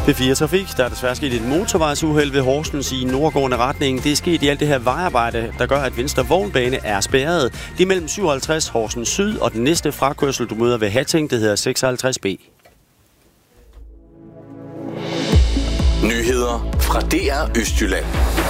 P4 Trafik. Der er desværre sket et motorvejsuheld ved Horsens i nordgående retning. Det er sket i alt det her vejarbejde, der gør, at venstre vognbane er spærret. Det er mellem 57 Horsens Syd, og den næste frakørsel, du møder ved Hatting, det hedder 56B. Nyheder fra DR Østjylland.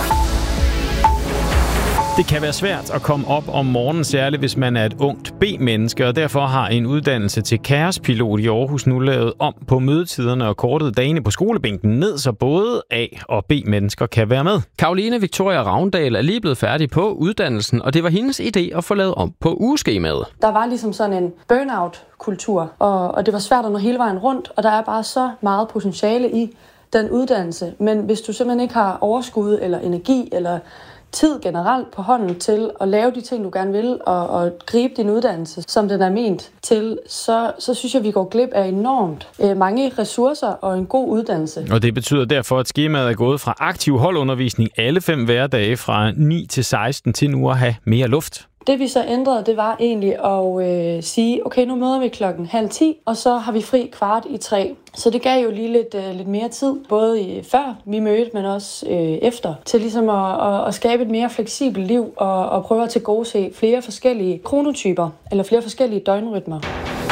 Det kan være svært at komme op om morgenen, særligt hvis man er et ungt B-menneske, og derfor har en uddannelse til kaospilot i Aarhus nu lavet om på mødetiderne og kortet dagene på skolebænken ned, så både A- og B-mennesker kan være med. Caroline Victoria Ravndal er lige blevet færdig på uddannelsen, og det var hendes idé at få lavet om på ugeskemaet. Der var ligesom sådan en burnout-kultur, og det var svært at nå hele vejen rundt, og der er bare så meget potentiale i den uddannelse. Men hvis du simpelthen ikke har overskud eller energi eller tid generelt på hånden til at lave de ting, du gerne vil, og gribe din uddannelse, som den er ment til, så synes jeg, vi går glip af enormt mange ressourcer og en god uddannelse. Og det betyder derfor, at skemaet er gået fra aktiv holdundervisning alle 5 hverdage fra 9 til 16 til nu at have mere luft. Det vi så ændrede, det var egentlig at sige, okay, nu møder vi 9:30, og så har vi fri 2:45. Så det gav jo lige lidt mere tid, både før vi mødte, men også efter, til ligesom at skabe et mere fleksibelt liv og prøve at tilgodese flere forskellige kronotyper, eller flere forskellige døgnrytmer.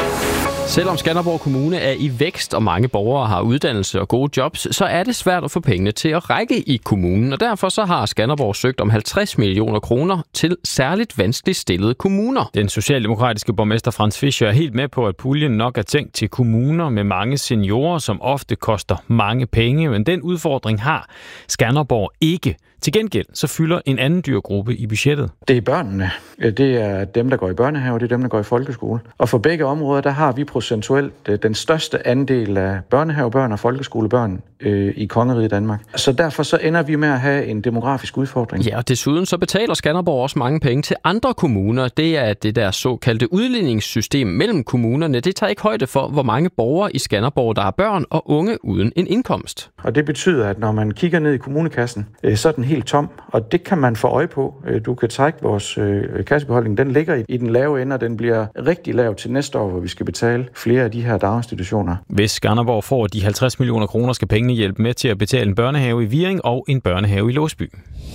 Selvom Skanderborg Kommune er i vækst, og mange borgere har uddannelse og gode jobs, så er det svært at få pengene til at række i kommunen, og derfor så har Skanderborg søgt om 50 millioner kroner til særligt vanskeligt stillede kommuner. Den socialdemokratiske borgmester Frans Fischer er helt med på, at puljen nok er tænkt til kommuner med mange seniorer, som ofte koster mange penge, men den udfordring har Skanderborg ikke. Til gengæld så fylder en anden dyr gruppe i budgettet. Det er børnene. Det er dem, der går i børnehave, det er dem, der går i folkeskole. Og for begge områder, der har vi procentuelt den største andel af børnehavebørn og folkeskolebørn i kongeriget Danmark. Så derfor så ender vi med at have en demografisk udfordring. Ja, og desuden så betaler Skanderborg også mange penge til andre kommuner. Det er det der såkaldte udligningssystem mellem kommunerne. Det tager ikke højde for, hvor mange borgere i Skanderborg, der er børn og unge uden en indkomst. Og det betyder, at når man kigger ned i kommunekassen, så er den helt tom, og det kan man få øje på. Du kan trække vores kassebeholdning. Den ligger i den lave ende, og den bliver rigtig lav til næste år, hvor vi skal betale flere af de her daginstitutioner. Hvis Skanderborg får de 50 millioner kroner, skal pengene hjælpe med til at betale en børnehave i Viring og en børnehave i Låsby.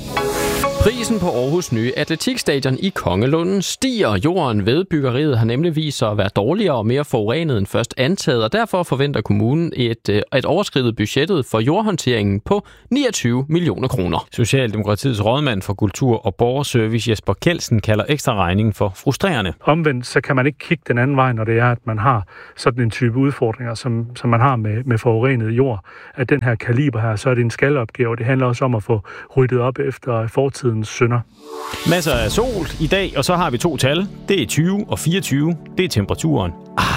Prisen på Aarhus' nye atletikstadion i Kongelunden stiger. Jorden ved byggeriet har nemlig vist sig at være dårligere og mere forurenet end først antaget, og derfor forventer kommunen et overskridet budgettet for jordhåndteringen på 29 millioner kroner. Socialdemokratiets rådmand for kultur og borgerservice Jesper Kjeldsen kalder ekstra regningen for frustrerende. Omvendt så kan man ikke kigge den anden vej, når det er, at man har sådan en type udfordringer, som man har med forurenet jord. At den her kaliber her, så er det en skalopgave. Det handler også om at få ryddet op efter fortiden. Synder. Masser af sol i dag, og så har vi 2 tal. Det er 20 og 24. Det er temperaturen.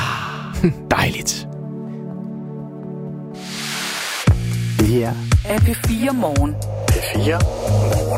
Dejligt. Det her er P4 Morgen. P4 Morgen.